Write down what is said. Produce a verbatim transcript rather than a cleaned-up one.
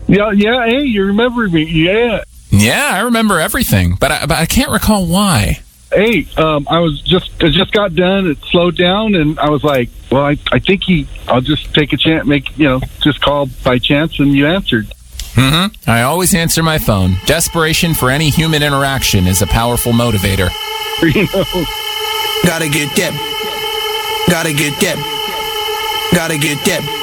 Yeah, yeah. Hey, you remember me? Yeah. Yeah, I remember everything, but I, but I can't recall why. Hey, um, I was just I just got done. It slowed down, and I was like, "Well, I, I think he. I'll just take a chance. Make you know, just call by chance." And you answered. Mm-hmm. I always answer my phone. Desperation for any human interaction is a powerful motivator. You know. Gotta get that. Gotta get that. Gotta get that.